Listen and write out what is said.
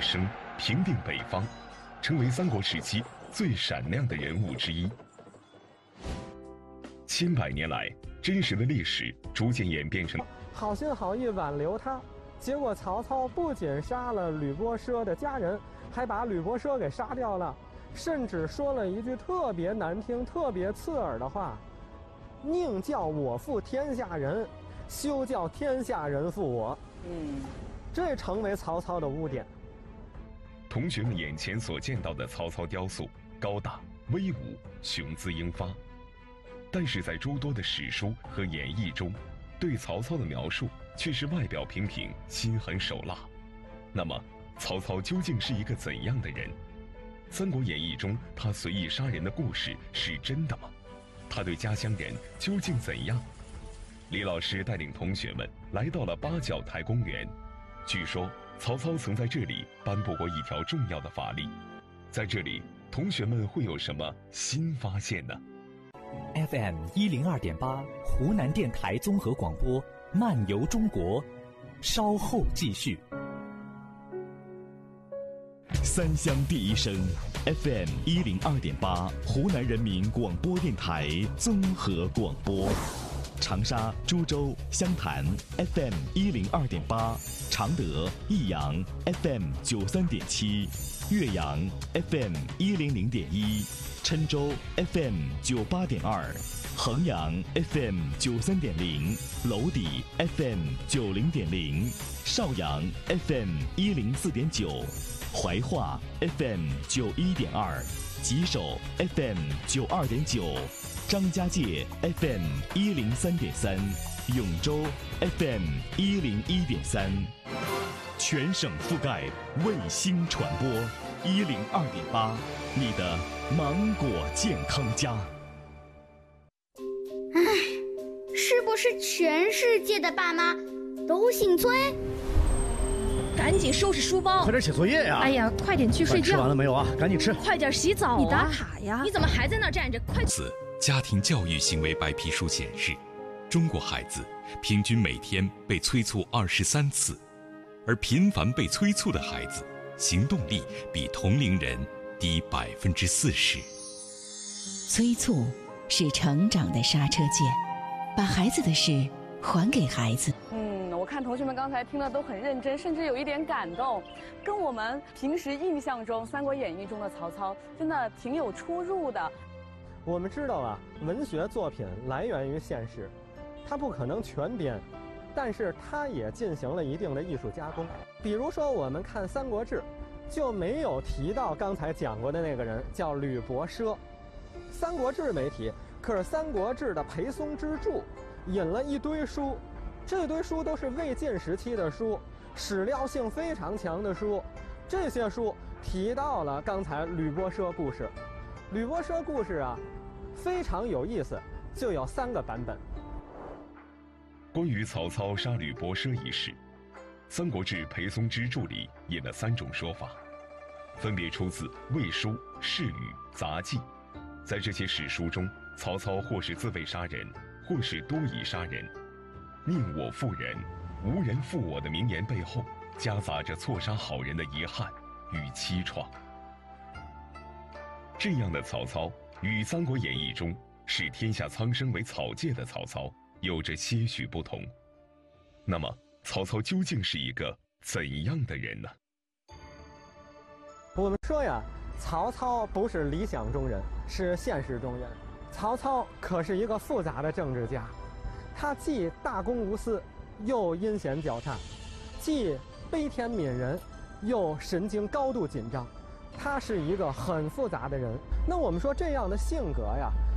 生，平定北方，成为三国时期最闪亮的人物之一。千百年来，真实的历史逐渐演变成好心好意挽留他，结果曹操不仅杀了吕伯奢的家人，还把吕伯奢给杀掉了，甚至说了一句特别难听、特别刺耳的话：“宁叫我负天下人，休叫天下人负我。”这成为曹操的污点。 同学们眼前所见到的曹操雕塑，高大威武，雄姿英发。但是在诸多的史书和演义中，对曹操的描述却是外表平平，心狠手辣。那么，曹操究竟是一个怎样的人？《三国演义》中他随意杀人的故事是真的吗？他对家乡人究竟怎样？李老师带领同学们来到了八角台公园。据说曹操曾在这里颁布过一条重要的法令。在这里，同学们会有什么新发现呢 ？FM 102.8，湖南电台综合广播，漫游中国，稍后继续。 三湘第一声 FM 102.8，湖南人民广播电台综合广播。长沙、株洲、湘潭 FM 102.8，常德、益阳 FM 93.7，岳阳 FM 100.1，郴州 FM 98.2，衡阳 FM 93.0，娄底 FM 90.0，邵阳 FM 104.9，怀化 FM 91.2，吉首 FM 92.9。张家界 FM 103.3，永州 FM 101.3，全省覆盖卫星传播102.8，你的芒果健康家。 唉，是不是全世界的爸妈都姓崔？ 赶紧收拾书包， 快点写作业呀！ 哎呀，快点去睡觉。 吃完了没有啊？赶紧吃。 快点洗澡啊！你打卡呀！你怎么还在那站着？快！ 家庭教育行为白皮书显示，中国孩子平均每天被催促23次，而频繁被催促的孩子，行动力比同龄人低40%。 催促是成长的刹车键，把孩子的事还给孩子。 我看同学们刚才听的都很认真，甚至有一点感动，跟我们平时印象中《三国演义》中的曹操真的挺有出入的。 我们知道啊，文学作品来源于现实，它不可能全编，但是它也进行了一定的艺术加工。比如说，我们看《三国志》，就没有提到刚才讲过的那个人，叫吕伯奢。《三国志》没提，可是《三国志》的裴松之注引了一堆书，这堆书都是魏晋时期的书，史料性非常强的书。这些书提到了刚才吕伯奢故事。吕伯奢故事啊，非常有意思，就有3个版本。 关于曹操杀吕伯奢一事，《三国志·裴松之注》里引了3种说法，分别出自《魏书》《释语》《杂记》。在这些史书中，曹操或是自卫杀人，或是多疑杀人。宁我负人，无人负我的名言背后，夹杂着错杀好人的遗憾与凄怆。这样的曹操与《三国演义》中视天下苍生为草芥的曹操有着些许不同。那么，曹操究竟是一个怎样的人呢？ 我们说呀，曹操不是理想中人，是现实中人。曹操可是一个复杂的政治家，他既大公无私，又阴险狡诈，既悲天悯人，又神经高度紧张。他是一个很复杂的人。那我们说这样的性格呀，